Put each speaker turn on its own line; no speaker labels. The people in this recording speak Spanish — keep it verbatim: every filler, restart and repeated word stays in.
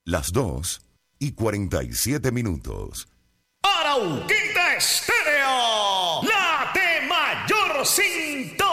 Las dos y cuarenta y siete minutos.
Arauquita Estéreo, la de mayor sintonía.